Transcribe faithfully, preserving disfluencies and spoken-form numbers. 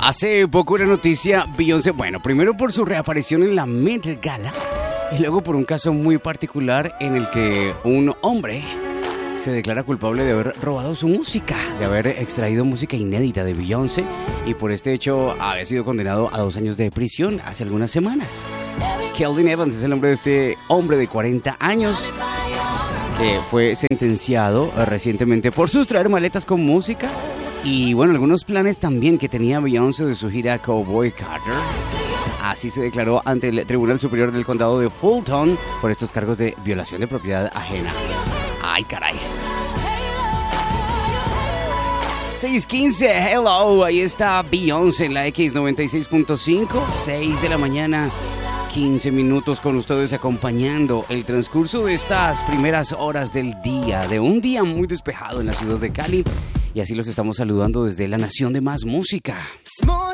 Hace poco una noticia, Beyoncé, bueno, primero por su reaparición en la Met Gala y luego por un caso muy particular en el que un hombre se declara culpable de haber robado su música, de haber extraído música inédita de Beyoncé, y por este hecho había sido condenado a dos años de prisión hace algunas semanas. Kelvin Evans es el nombre de este hombre de cuarenta años que fue sentenciado recientemente por sustraer maletas con música y, bueno, algunos planes también que tenía Beyoncé de su gira Cowboy Carter. Así se declaró ante el Tribunal Superior del Condado de Fulton por estos cargos de violación de propiedad ajena. ¡Ay, caray! seis quince, hello, ahí está Beyoncé en la X noventa y seis punto cinco, seis de la mañana, quince minutos con ustedes acompañando el transcurso de estas primeras horas del día, de un día muy despejado en la ciudad de Cali, y así los estamos saludando desde la nación de más música.